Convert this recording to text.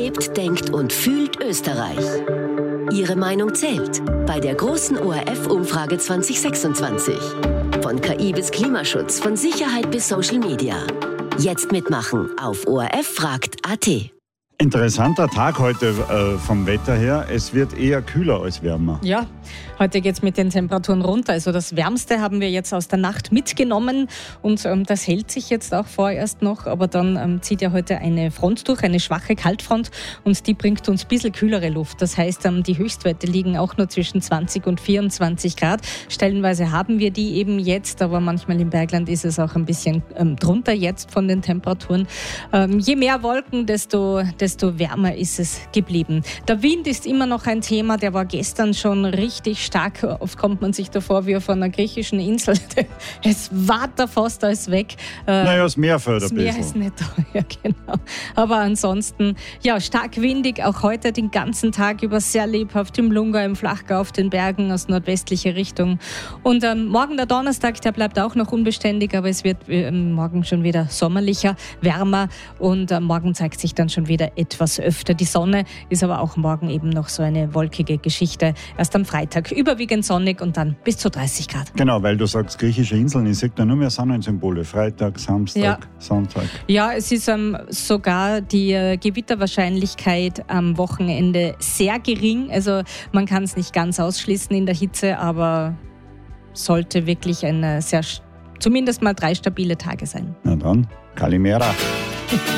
lebt, denkt und fühlt Österreich. Ihre Meinung zählt bei der großen ORF-Umfrage 2026. Von KI bis Klimaschutz, von Sicherheit bis Social Media. Jetzt mitmachen auf ORF-Fragt.at. Interessanter Tag heute vom Wetter her. Es wird eher kühler als wärmer. Ja, heute geht es mit den Temperaturen runter. Also das Wärmste haben wir jetzt aus der Nacht mitgenommen und das hält sich jetzt auch vorerst noch. Aber dann zieht ja heute eine Front durch, eine schwache Kaltfront, und die bringt uns ein bisschen kühlere Luft. Das heißt, die Höchstwerte liegen auch nur zwischen 20 und 24 Grad. Stellenweise haben wir die eben jetzt, aber manchmal im Bergland ist es auch ein bisschen drunter jetzt von den Temperaturen. Je mehr Wolken, desto wärmer ist es geblieben. Der Wind ist immer noch ein Thema, der war gestern schon richtig stark. Oft kommt man sich davor wie auf einer griechischen Insel. Es war da fast alles weg. Naja, das Meer fällt ein bisschen. Das Meer ist nicht da, ja genau. Aber ansonsten, ja, stark windig, auch heute den ganzen Tag über, sehr lebhaft im Lungau, im Flachgau, auf den Bergen aus nordwestlicher Richtung. Und morgen der Donnerstag, der bleibt auch noch unbeständig, aber es wird morgen schon wieder sommerlicher, wärmer, und morgen zeigt sich dann schon wieder etwas öfter die Sonne, ist aber auch morgen eben noch so eine wolkige Geschichte. Erst am Freitag überwiegend sonnig und dann bis zu 30 Grad. Genau, weil du sagst griechische Inseln, ich sehe da nur mehr Sonnensymbole. Freitag, Samstag, Sonntag. Ja, es ist sogar die Gewitterwahrscheinlichkeit am Wochenende sehr gering. Also man kann es nicht ganz ausschließen in der Hitze, aber sollte wirklich zumindest mal 3 stabile Tage sein. Na dann, Kalimera.